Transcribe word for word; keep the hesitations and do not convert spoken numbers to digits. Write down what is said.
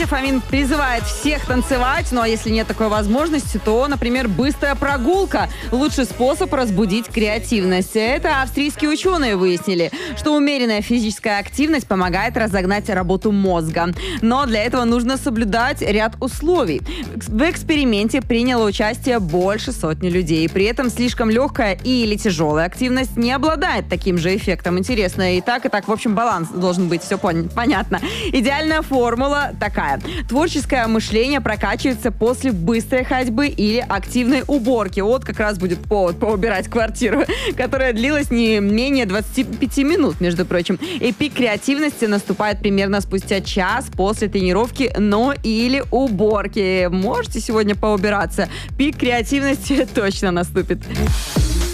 интернете Фомин призывает всех танцевать, ну а если нет такой возможности, то, например, быстрая прогулка – лучший способ разбудить креативность. Это австрийские ученые выяснили, что умеренная физическая активность помогает разогнать работу мозга. Но для этого нужно соблюдать ряд условий. В эксперименте приняло участие больше сотни людей. При этом слишком легкая или тяжелая активность не обладает таким же эффектом. Интересно, и так, и так, в общем, баланс должен быть, все пон- понятно. Идеальная формула такая. Творческое мышление прокачивается после быстрой ходьбы или активной уборки. Вот как раз будет повод поубирать квартиру, которая длилась не менее двадцати пяти минут, между прочим. И пик креативности наступает примерно спустя час после тренировки, но или уборки. Можете сегодня поубираться? Пик креативности точно наступит.